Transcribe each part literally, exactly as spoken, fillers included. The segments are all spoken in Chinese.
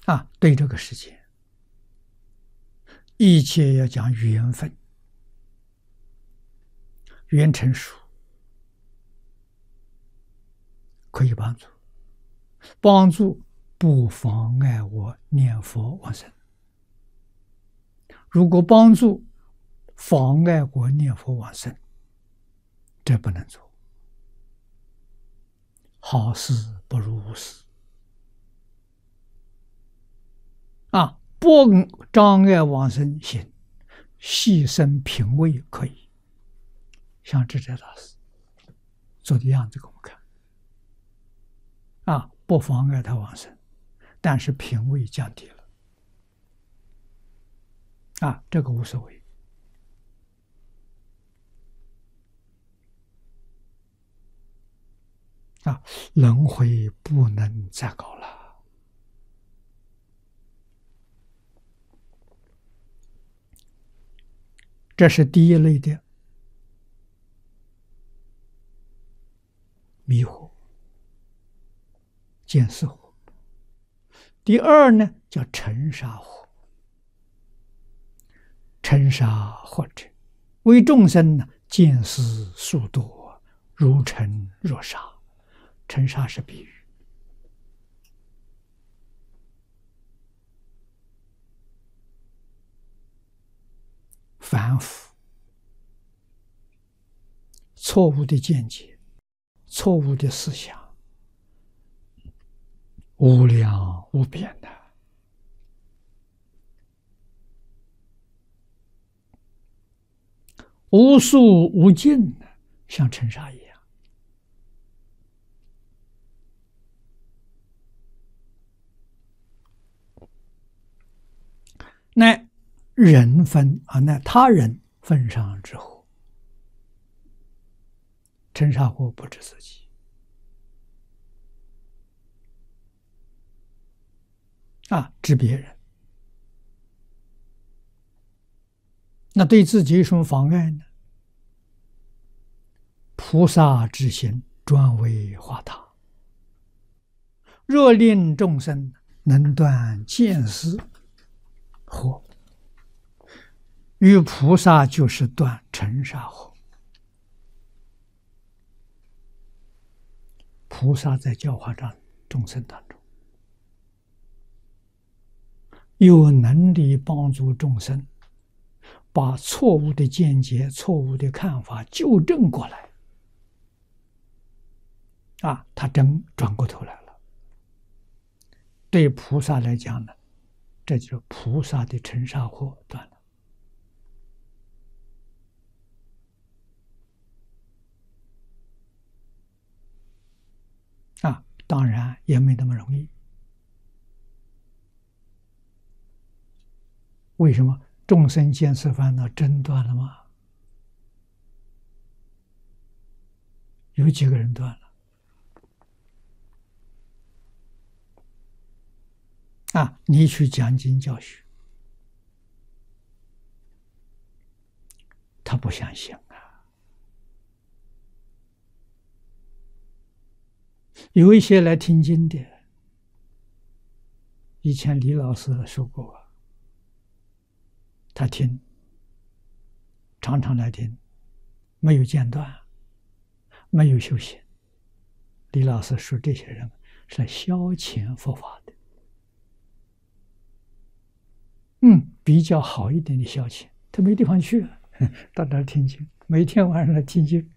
啊，对这个世界，一切要讲缘分，缘成熟可以帮助，帮助不妨碍我念佛往生。如果帮助妨碍我念佛往生，这不能做。好事不如无事啊！不障碍往生行，牺牲品位可以。像智者大师做的样子给我们看啊，不妨碍他往生，但是品位降低了啊，这个无所谓。啊，轮回不能再搞了。这是第一类的迷惑、见思惑。第二呢，叫尘沙惑。尘沙惑者，为众生呢，见思数多，如尘若沙。尘沙是比喻，反复、错误的见解、错误的思想，无量无边的，无数无尽的，像尘沙一样。乃人分啊，乃他人分上之后，尘沙惑不知自己啊，知别人。那对自己有什么妨碍呢？菩萨之心专为化他，若令众生能断见思惑，与菩萨就是断尘沙惑。菩萨在教化众众生当中，有能力帮助众生把错误的见解、错误的看法纠正过来。啊，他真转过头来了。对菩萨来讲呢，这就是菩萨的尘沙惑断了。啊，当然也没那么容易。为什么众生见思烦恼真断了吗？有几个人断了？啊，你去讲经教学，他不相信啊。有一些来听经的，以前李老师说过，他听，常常来听，没有间断，没有修行。李老师说这些人是消遣佛法的。嗯，比较好一点的消遣，他没地方去，到那儿听经，每天晚上来听经，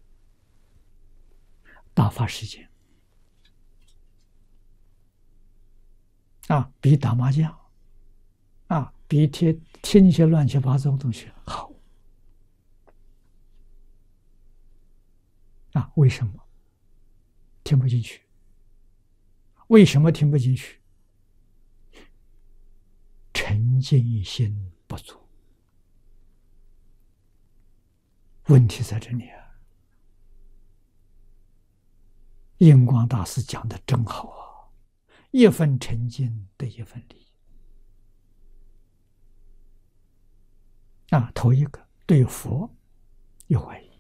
打发时间啊，比打麻将啊，比听听一些乱七八糟的东西好啊。为什么听不进去？为什么听不进去？沉静心不足，问题在这里啊。印光大师讲的真好啊，一分沉静得一分理啊。头一个对佛有怀疑，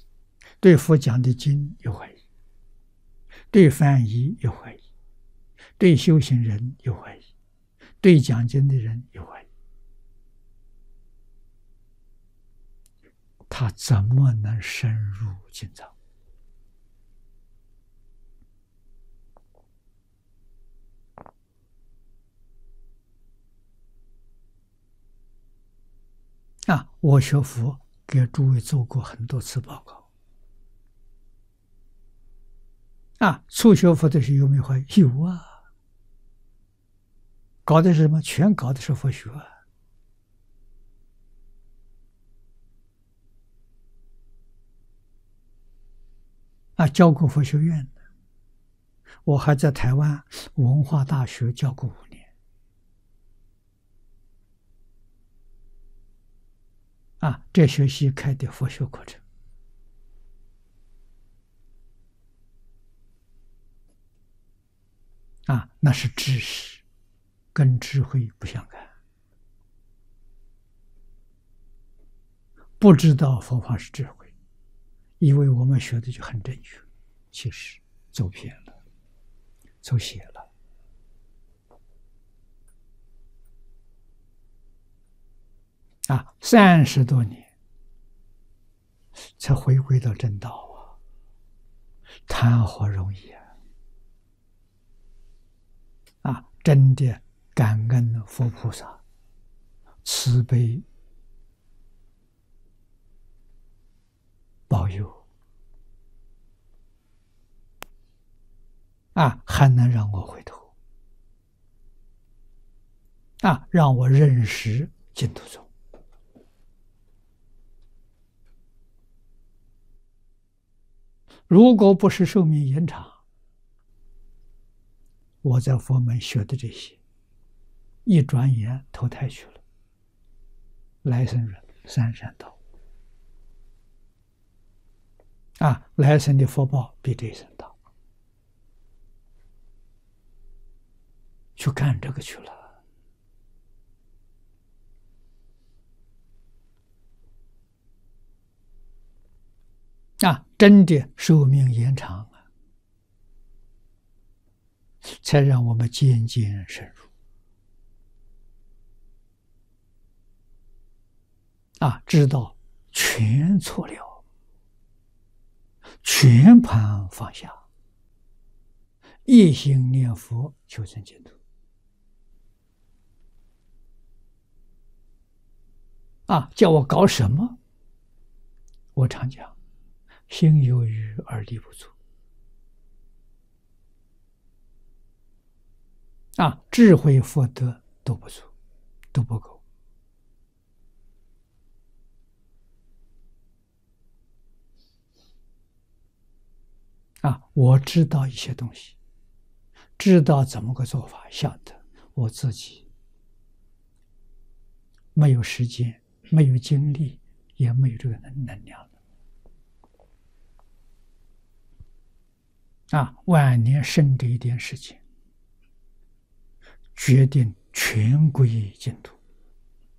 对佛讲的经有怀疑，对翻译有怀疑， 对修行人有怀疑，对讲经的人有怀疑，他怎么能深入经藏？啊，我学佛给诸位做过很多次报告。啊，初学佛的时候有没有怀疑？有啊，搞的是什么？全搞的是佛学啊。啊，教过佛学院的，我还在台湾文化大学教过五年。啊，这学期开的佛学课程。啊，那是知识，跟智慧不相干。不知道佛法是智慧，以为我们学的就很正确，其实走偏了，走邪了。啊，三十多年才回归到正道啊，谈何容易啊！啊，真的感恩佛菩萨慈悲保佑啊，还能让我回头啊，让我认识净土宗。如果不是寿命延长，我在佛门学的这些，一转眼投胎去了，来生人三善道啊，来生的福报比这一生大，去干这个去了。啊，真的寿命延长啊，才让我们渐渐深入。啊，知道全错了，全盘放下，一心念佛求生净土。啊，叫我搞什么？我常讲，心有余而力不足。啊，智慧福德都不足，都不够。啊，我知道一些东西，知道怎么个做法，晓得我自己没有时间，没有精力，也没有这个能能量啊，晚年生这一点事情，决定全归净土。